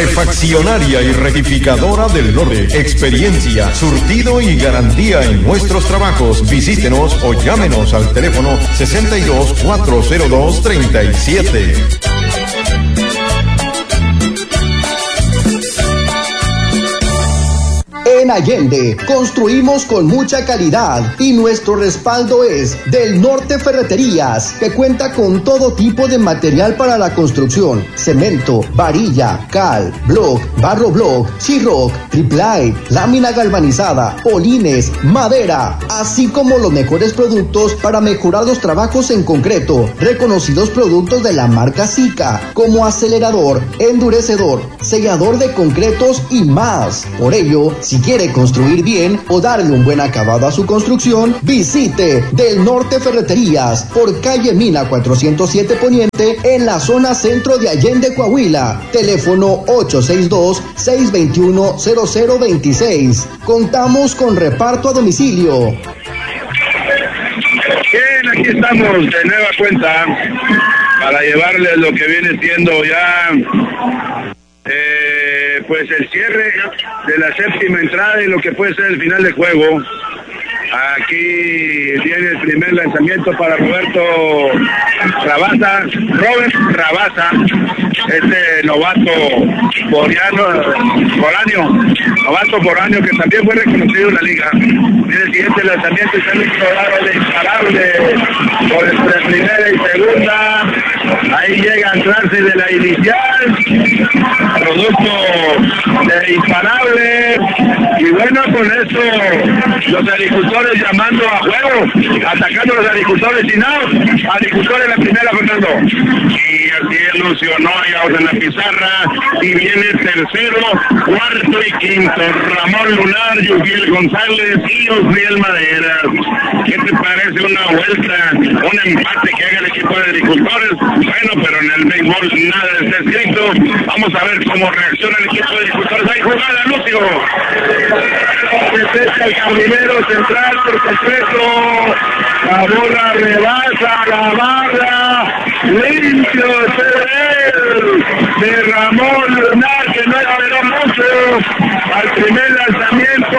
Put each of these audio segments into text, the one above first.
Refaccionaria y rectificadora del norte. Experiencia, surtido y garantía en nuestros trabajos. Visítenos o llámenos al teléfono 62-402-37. En Allende construimos con mucha calidad y nuestro respaldo es Del Norte Ferreterías, que cuenta con todo tipo de material para la construcción: cemento, varilla, cal, block, barro block, sheetrock, triple, lámina galvanizada, polines, madera, así como los mejores productos para mejorar los trabajos en concreto. Reconocidos productos de la marca Sika, como acelerador, endurecedor, sellador de concretos y más. Por ello, si quiere construir bien o darle un buen acabado a su construcción, visite Del Norte Ferreterías por calle Mina 407 Poniente en la zona centro de Allende, Coahuila. Teléfono 862-621-0026. Contamos con reparto a domicilio. Bien, aquí estamos de nueva cuenta para llevarles lo que viene siendo ya pues el cierre de la séptima entrada y lo que puede ser el final de juego. Aquí viene el primer lanzamiento para Robert Rabasa, este novato foráneo que también fue reconocido en la liga. Viene el siguiente lanzamiento y está listo de dispararle por entre primera y segunda. Ahí llega a entrarse de la inicial, producto de imparable. Y bueno, con eso los agricultores llamando a juego, atacando a los agricultores sin out. Agricultores en la primera, Fernando. Y así es, Lucio, no hay out en la pizarra. Y viene tercero, cuarto y quinto. Ramón Lunar, Yuviel González y Osniel Madera. ¿Qué te parece una vuelta, un empate que haga el equipo de agricultores? Bueno, pero en el béisbol nada está escrito. Vamos a ver cómo reacciona el equipo de agricultores. Hay jugada, Lucio. Desde el jardinero central por completo. La bola rebasa la barra. Limpio de Ramón Lunar, que no esperó mucho al primer lanzamiento.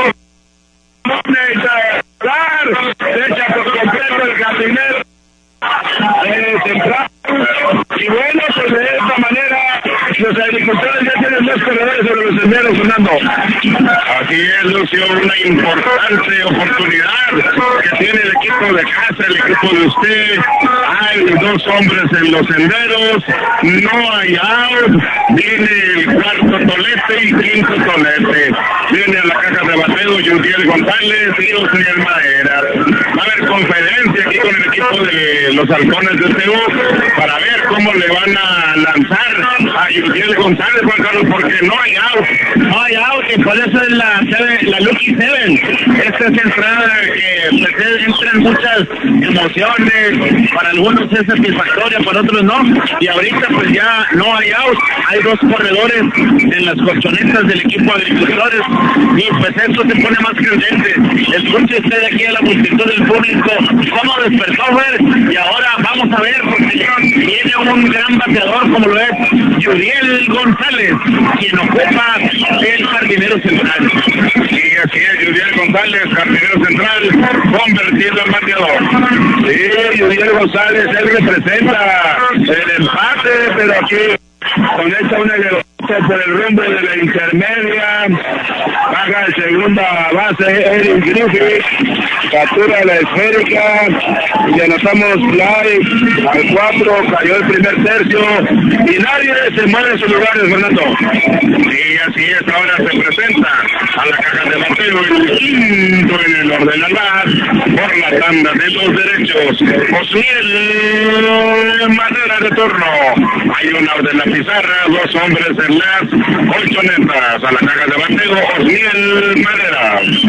Se echa por completo el jardinero central. Y bueno, pues de esta manera los agricultores ya tienen dos corredores sobre los senderos, Fernando. Así es, Lucio, una importante oportunidad que tiene el equipo de casa, el equipo de usted. Hay dos hombres en los senderos, no hay out. Viene el cuarto tolete y quinto tolete. Viene a la caja de bateo Yudiel González y Osniel Madera. Va a haber conferencia aquí con el equipo de los halcones de Seúl para ver cómo le van a lanzar a Yudiel González, Juan Carlos, porque no hay out. No hay out, y por eso es la Lucky Seven. Esta es entrada que pues, entran muchas emociones, para algunos es satisfactoria, para otros no, y ahorita pues ya no hay out, hay dos corredores en las colchonetas del equipo de agricultores, y pues esto se pone más candente. Escuche usted aquí a la multitud del público cómo despertó Fer, y ahora vamos a ver, porque viene un gran bateador como lo es Yudiel González, quien ocupa el jardinero central. Sí, así es, Yudiel González, jardinero central, convertido en bateador. Sí, Yudiel González, él representa el empate, pero aquí conecta una por el rumbo de la intermedia, baja el segunda base Eric Griffith, captura la esférica y anotamos live al 4, cayó el primer tercio y nadie se mueve en sus lugares, Fernando. Sí, así es, ahora se presenta a la caja de bateo el quinto en el orden al bat por la tanda de los derechos. Osniel Madera de turno. Hay una orden en la pizarra, dos hombres en las colchonetas, a la caja de bateo Osniel Madera.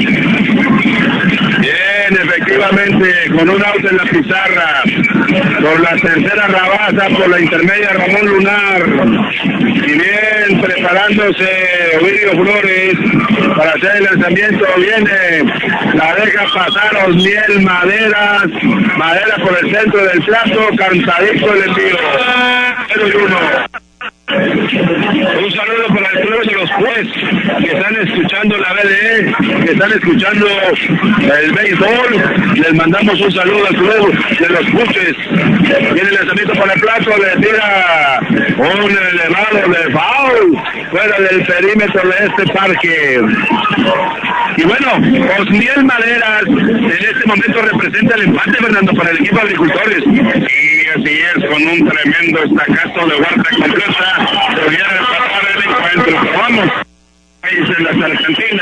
Bien, efectivamente, con un out en la pizarra, por la tercera Rabasa, por la intermedia Ramón Lunar, y bien, preparándose Ovidio Flores para hacer el lanzamiento, viene, la deja pasar Osniel Madera por el centro del plato, cansadito el envío, 0-1. Un saludo para el club de los Juez, que están escuchando la BDE, que están escuchando el béisbol. Les mandamos un saludo al club de los Jueces. Viene el lanzamiento para el plato, le tira un elevado de foul fuera del perímetro de este parque. Y bueno, Osniel Maderas en este momento representa el empate, Fernando, para el equipo de agricultores. Y así es, con un tremendo estacazo de guarda completa, se viene a pasar el encuentro. Pero vamos, país en la Argentina,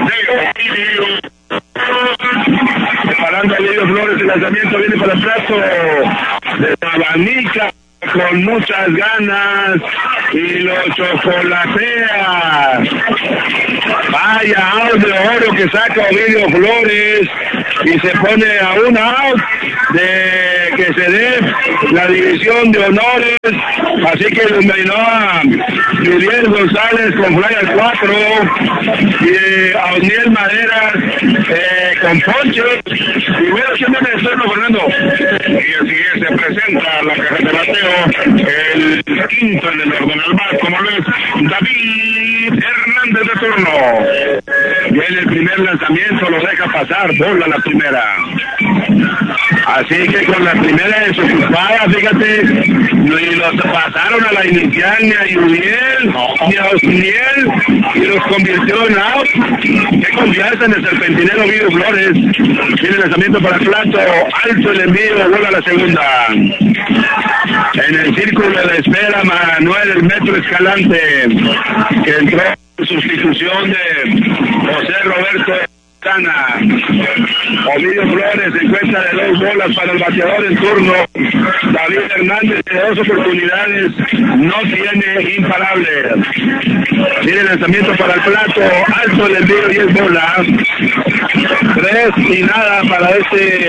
preparando a Lidio Flores, el lanzamiento viene para el plato de Abanica, con muchas ganas, y lo chocolatea. Vaya out de oro que saca Ovidio Flores, y se pone a un out de que se dé la división de honores. Así que dominó a Julián González con fly al 4, y a Osniel Maderas con ponche. Y bueno, siempre me estoy Fernando. Y así es, se presenta la caja de bateo, el quinto en el orden al bar, como lo es David Hernández de turno. Viene el primer lanzamiento, lo deja pasar, bola la primera. Así que con la primera desocupada, fíjate, y los pasaron a la inicial ni a Yuriel, ni a Osniel, y los convirtió en out. Qué confianza en el serpentinero Guido Flores. Tiene lanzamiento para el plato, alto el envío, bola la segunda. En el círculo de espera, Manuel el Metro Escalante, que entró en sustitución de José Roberto Sana. Ovidio Flores se encuentra de 2 bolas para el bateador en turno. David Hernández de 2 oportunidades, no tiene imparable. Tiene lanzamiento para el plato, alto el envío y es bola. 3 y nada para este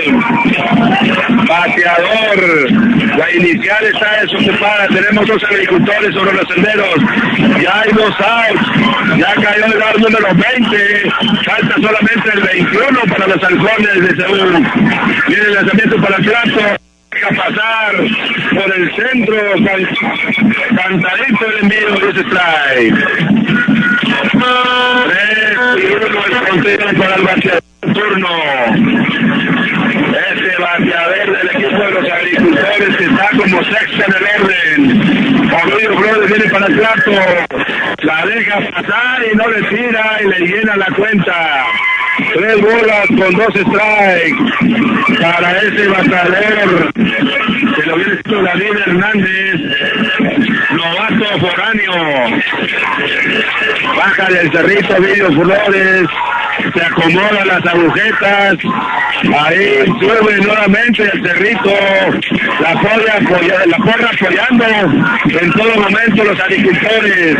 bateador. La inicial está desocupada. Tenemos 2 agricultores sobre los senderos. Ya hay 2 outs. Ya cayó el out número 20. Falta solamente el 21 para los halcones de Seúl. Viene el lanzamiento para el plato. Deja pasar por el centro. Cantadito el envío de ese strike. 3 y 1 el conteo para el bateador en turno. Este bateador del equipo de los agricultores que está como sexta en el orden. Ovidio Flores viene para el plato, la deja pasar y no le tira y le llena la cuenta. 3 bolas con 2 strikes para ese bateador que lo viene siendo David Hernández, novato foráneo. Baja del cerrito Ovidio Flores, se acomoda las agujetas, ahí sube nuevamente el cerrito, la porra apoyando en todo momento los agricultores.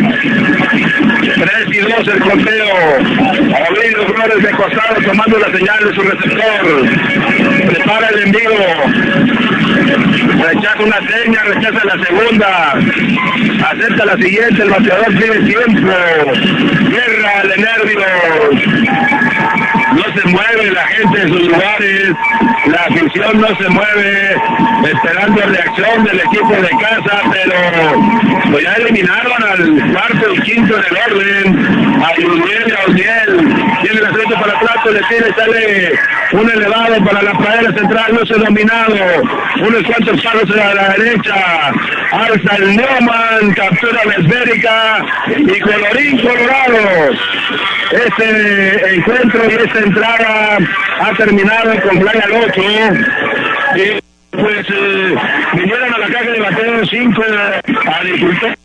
3 y 2 el conteo. Ovidio Flores de costado tomando la señal de su receptor, prepara el envío, rechaza una seña, rechaza la segunda, acepta la siguiente, el bateador tiene tiempo, cierra de nervios. No se mueve la gente en sus lugares, la afición no se mueve, esperando reacción del equipo de casa, pero pues ya eliminaron al cuarto y quinto en el orden, a Yuriel y a Osniel. Tiene el aceite para el plato, le tira y sale un elevado para la pradera central, no se ha dominado, unos cuantos palos a la derecha, alza el Neumann, captura la esférica y colorín colorado. Este encuentro y esta entrada ha terminado con fly al 8. Y pues vinieron a la caja de bateo 5 agricultores.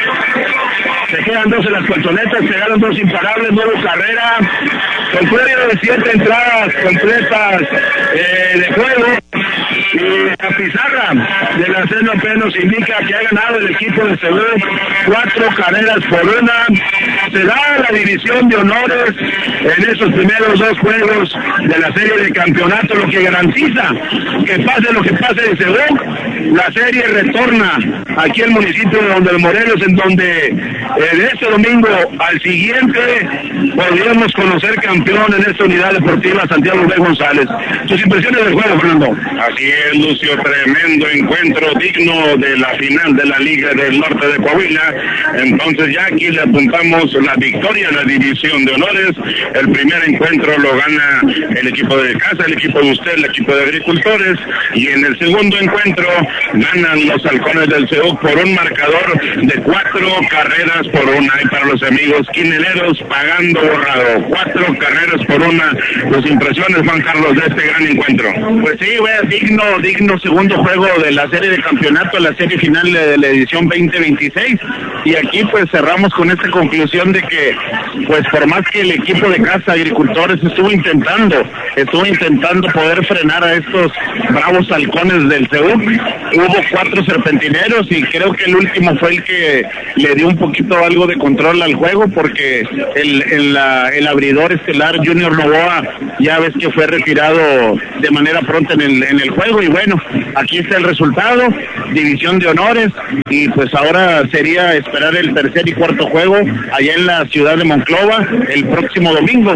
Se quedan 2 en las colchonetas, pegaron 2 imparables, 9 carreras, con premio de 7 entradas completas de juego. Y la pizarra de la CNP nos indica que ha ganado el equipo de Seúl 4 carreras por 1. Se da la división de honores en esos primeros 2 juegos de la serie de campeonato, lo que garantiza que pase lo que pase en Seúl, la serie retorna aquí al municipio de Don Morelos, en donde de este domingo al siguiente podríamos conocer campeón en esta unidad deportiva Santiago B. González. Tus impresiones del juego, Fernando. Así es, Lucio, tremendo encuentro digno de la final de la Liga del Norte de Coahuila. Entonces ya aquí le apuntamos la victoria en la división de honores. El primer encuentro lo gana el equipo de casa, el equipo de usted, el equipo de agricultores, y en el segundo encuentro ganan los halcones del CEUC por un marcador de 4 carreras por una. Y para los amigos quineleros, pagando borrado, 4 carreras por una. Tus impresiones, Juan Carlos, de este gran encuentro. Pues sí, digno segundo juego de la serie de campeonato, la serie final de la edición 2026, y aquí pues cerramos con esta conclusión de que pues por más que el equipo de casa agricultores estuvo intentando poder frenar a estos bravos halcones del CEUC, hubo 4 serpentineros y creo que el último fue el que le dio un poquito algo de control al juego, porque el abridor estelar Junior Novoa ya ves que fue retirado de manera pronta en el juego, y bueno, aquí está el resultado, división de honores, y pues ahora sería esperar el tercer y cuarto juego allá en la ciudad de Monclova el próximo domingo,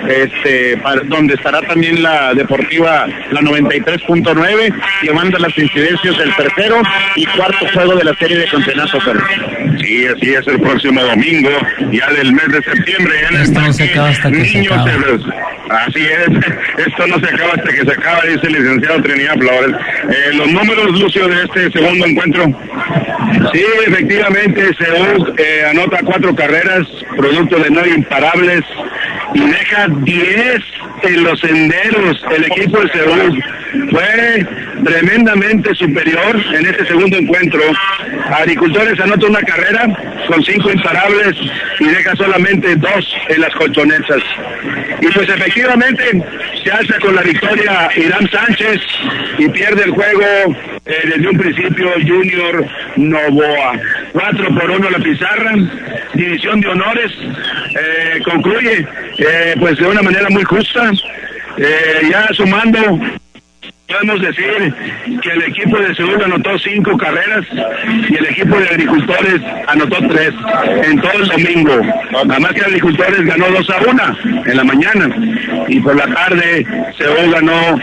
donde estará también la deportiva, la 93.9, llevando las incidencias del tercero y cuarto juego de la serie de campeonato. Sí, así es, el próximo domingo, ya del mes de septiembre. Esto no se acaba hasta que se acaba. Así es, esto no se acaba hasta que se acaba, dice el licenciado Trinidad Flores. Los números, Lucio, de este segundo encuentro. Sí, efectivamente, CEUC anota 4 carreras, producto de 9 imparables, y deja 10 en los senderos. El equipo de CEUC fue tremendamente superior en este segundo encuentro. Agricultores anota una carrera con 5 imparables y deja solamente 2 en las colchonetas. Y pues efectivamente se alza con la victoria Irán Sánchez y pierde el juego desde un principio Junior Novoa. 4-1 la pizarra, división de honores, concluye pues de una manera muy justa, ya sumando. Podemos decir que el equipo de CEUC anotó 5 carreras y el equipo de agricultores anotó 3 en todo el domingo. Nada más que agricultores ganó 2-1 en la mañana y por la tarde CEUC ganó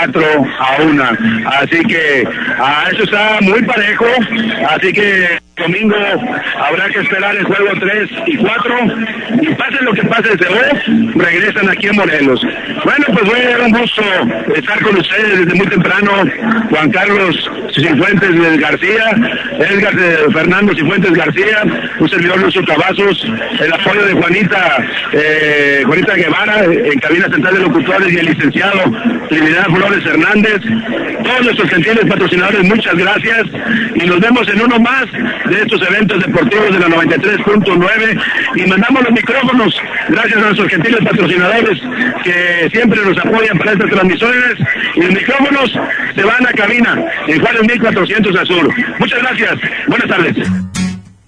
4-1. Así que eso está muy parejo. Así que domingo habrá que esperar el juego 3 y 4 y pase lo que pase CEUC, regresan aquí a Morelos. Bueno, pues fue un gusto estar con ustedes desde muy temprano. Juan Carlos Cifuentes García, Fernando Cifuentes García, un servidor Lucio Cavazos, el apoyo de Juanita Guevara en cabina central de locutores y el licenciado Trinidad Flores Hernández. Todos nuestros gentiles patrocinadores, muchas gracias y nos vemos en uno más de estos eventos deportivos de la 93.9 y mandamos los micrófonos gracias a nuestros gentiles patrocinadores que siempre nos apoyan para estas transmisiones, y los micrófonos se van a cabina en Juárez 1400 al sur. Muchas gracias, buenas tardes.